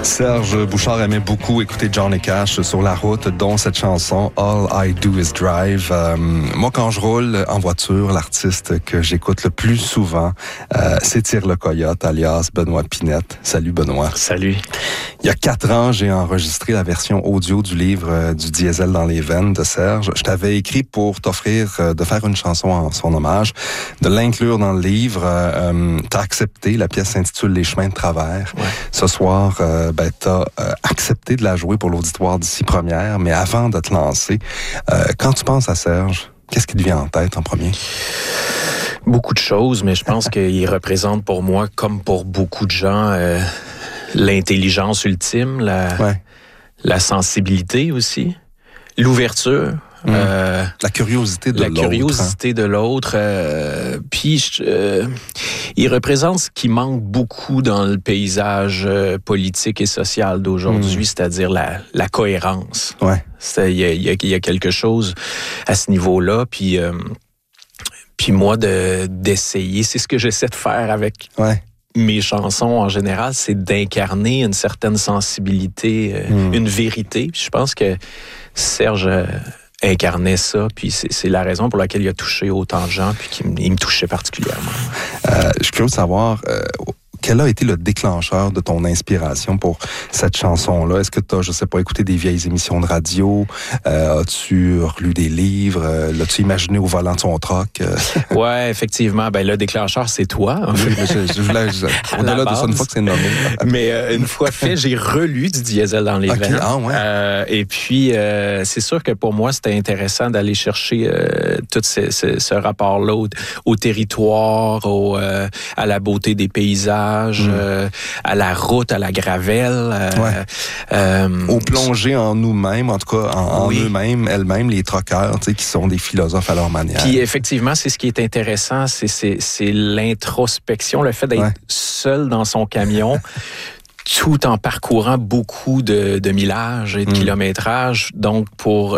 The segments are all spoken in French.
Serge Bouchard aimait beaucoup écouter Johnny Cash sur la route, dont cette chanson « All I Do Is Drive ». Moi, quand je roule en voiture, l'artiste que j'écoute le plus souvent, c'est Tire le Coyote, alias Benoît Pinette. Salut Benoît. Salut. Il y a 4 ans, j'ai enregistré la version audio du livre du Diesel dans les veines de Serge. Je t'avais écrit pour t'offrir de faire une chanson en son hommage, de l'inclure dans le livre. T'as accepté, la pièce s'intitule « Les chemins de travers ». Ouais. Ce soir, t'as accepté de la jouer pour l'auditoire d'ici première, mais avant de te lancer, quand tu penses à Serge, qu'est-ce qui te vient en tête en premier? Beaucoup de choses, mais je pense qu'il représente pour moi, comme pour beaucoup de gens, l'intelligence ultime, la sensibilité aussi, l'ouverture. La curiosité de l'autre. La curiosité de l'autre. Puis, il représente ce qui manque beaucoup dans le paysage politique et social d'aujourd'hui, c'est-à-dire la cohérence. Ouais. Il y a quelque chose à ce niveau-là. Puis moi, d'essayer, c'est ce que j'essaie de faire avec mes chansons en général, c'est d'incarner une certaine sensibilité, une vérité. Puis je pense que Serge incarnait ça, puis c'est la raison pour laquelle il a touché autant de gens, puis qu'il me touchait particulièrement. Je suis curieux de savoir quel a été le déclencheur de ton inspiration pour cette chanson-là? Est-ce que tu as, je sais pas, écouté des vieilles émissions de radio? As-tu relu des livres? L'as-tu imaginé au volant de son truck? Ouais, effectivement. Ben, le déclencheur, c'est toi. En fait. Oui, je voulais, au-delà de ça, une fois que c'est nommé. Mais une fois fait, j'ai relu du Diesel dans les veines. Ah, ouais. Et puis, c'est sûr que pour moi, c'était intéressant d'aller chercher tout ce rapport-là au territoire, à la beauté des paysages, à la route, à la gravelle. Au plonger en nous-mêmes, en tout cas en eux-mêmes, elles-mêmes, les truckers, qui sont des philosophes à leur manière. Puis effectivement, c'est ce qui est intéressant, c'est l'introspection, le fait d'être seul dans son camion, tout en parcourant beaucoup de millages et de kilométrages, donc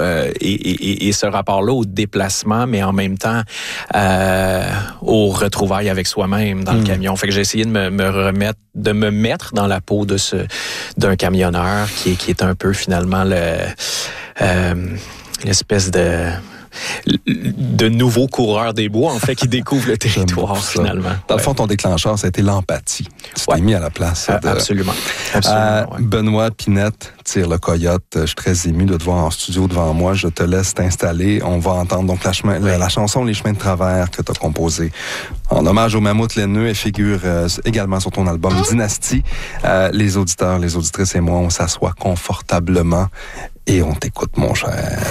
et ce rapport-là au déplacement, mais en même temps au retrouvailles avec soi-même dans le camion. Fait que j'ai essayé de me mettre dans la peau d'un camionneur qui est un peu finalement l'espèce de nouveau coureur des bois, en fait, qui découvre le territoire, finalement. Dans le fond, ton déclencheur, ça a été l'empathie. Tu t'es mis à la place. Absolument. Benoît Pinette, Tire le Coyote, je suis très ému de te voir en studio devant moi. Je te laisse t'installer. On va entendre donc la chanson « Les chemins de travers » que tu as composée en hommage au mammouth laineux. Elle figure également sur ton album Dynastie. Les auditeurs, les auditrices et moi, on s'assoit confortablement et on t'écoute, mon cher.